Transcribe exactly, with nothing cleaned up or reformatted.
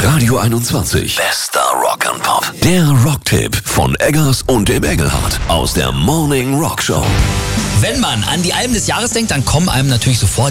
Radio einundzwanzig. Bester Rock and Pop. Der Rocktipp von Eggers und dem Engelhardt aus der Morning Rock Show. Wenn man an die Alben des Jahres denkt, dann kommen einem natürlich sofort